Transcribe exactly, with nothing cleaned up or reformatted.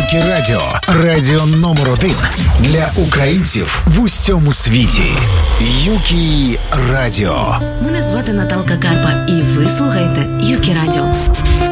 Юкі Радіо. Радіо номер один для українців в усьому світі. Юкі Радіо. Мене звати Наталка Карпа, і ви слухаєте Юкі Радіо.